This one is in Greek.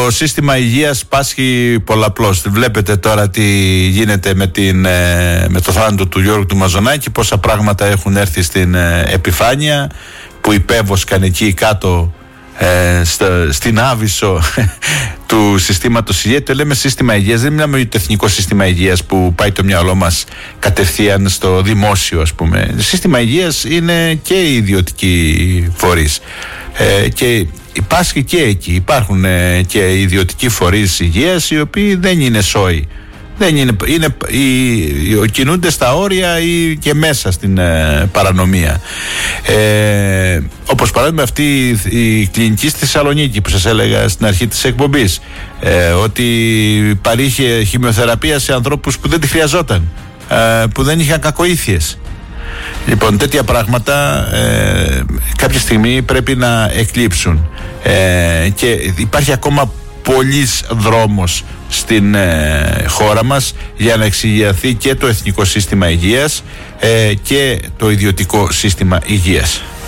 Το σύστημα υγείας πάσχει πολλαπλώς. Βλέπετε τώρα τι γίνεται με το θάνατο του Γιώργου του Μαζονάκη, πόσα πράγματα έχουν έρθει στην επιφάνεια, που υπέβοσκαν εκεί κάτω στην άβυσσο του συστήματος υγείας. Το λέμε σύστημα υγείας, δεν μιλάμε για το εθνικό σύστημα υγείας που πάει το μυαλό μας κατευθείαν στο δημόσιο, ας πούμε. Σύστημα υγείας είναι και οι ιδιωτικοί φορείς, και υπάρχει και εκεί. Υπάρχουν και ιδιωτικοί φορείς υγείας οι οποίοι δεν είναι σόοι. Δεν κινούνται στα όρια ή και μέσα στην παρανομία. Όπως παράδειγμα αυτή η κλινική στη Θεσσαλονίκη που σας έλεγα στην αρχή της εκπομπής, ότι παρήχε χημειοθεραπεία σε ανθρώπους που δεν τη χρειαζόταν, που δεν είχαν κακοήθειες. Λοιπόν, τέτοια πράγματα κάποια στιγμή πρέπει να εκλείψουν, και υπάρχει ακόμα πολύς δρόμος στην χώρα μας για να εξηγιαθεί και το εθνικό σύστημα υγείας και το ιδιωτικό σύστημα υγείας.